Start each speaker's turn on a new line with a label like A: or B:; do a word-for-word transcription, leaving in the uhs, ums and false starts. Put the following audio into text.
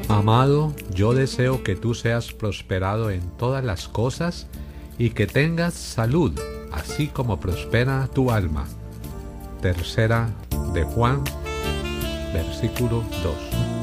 A: Amado, yo deseo que tú seas prosperado en todas las cosas y que tengas salud, así como prospera tu alma. Tercera de Juan, versículo dos.